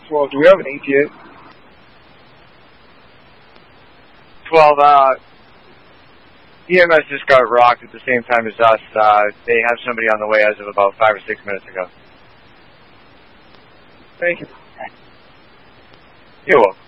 12, do we have an ETA? 12, EMS just got rocked at the same time as us. They have somebody on the way as of about 5 or 6 minutes ago. Thank you. You're welcome.